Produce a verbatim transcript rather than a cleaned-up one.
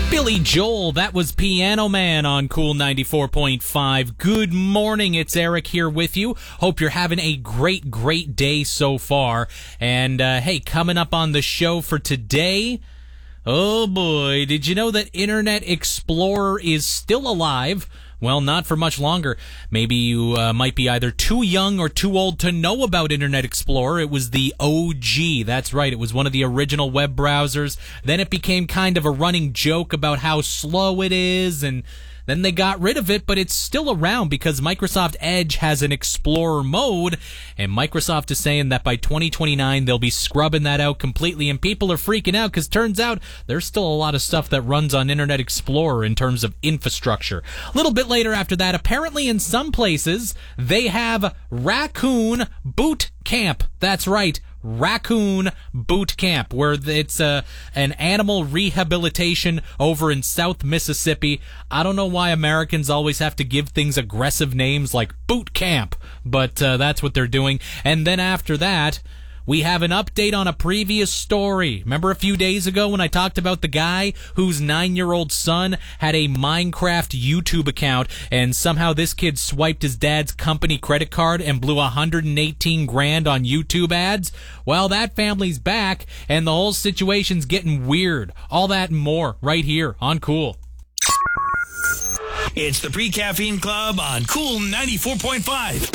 Billy Joel, that was Piano Man on Cool ninety-four point five. Good morning, it's Eric here with you. Hope you're having a great, great day so far. And, uh, hey, coming up on the show for today, oh boy, did you know that Internet Explorer is still alive? Well, not for much longer. Maybe you uh, might be either too young or too old to know about Internet Explorer. It was the O G. That's right. It was one of the original web browsers. Then it became kind of a running joke about how slow it is, and then they got rid of it, but it's still around because Microsoft Edge has an Explorer mode, and Microsoft is saying that by twenty twenty-nine they'll be scrubbing that out completely, and people are freaking out because turns out there's still a lot of stuff that runs on Internet Explorer in terms of infrastructure. A little bit later after that, apparently in some places they have Raccoon Boot Camp. That's right. Raccoon Boot Camp, where it's a, an animal rehabilitation over in South Mississippi. I don't know why Americans always have to give things aggressive names like Boot Camp, but uh, that's what they're doing. And then after that, we have an update on a previous story. Remember a few days ago when I talked about the guy whose nine-year-old son had a Minecraft YouTube account, and somehow this kid swiped his dad's company credit card and blew one hundred eighteen grand on YouTube ads? Well, that family's back, and the whole situation's getting weird. All that and more right here on Cool. It's the Pre-Caffeine Club on Cool ninety-four point five.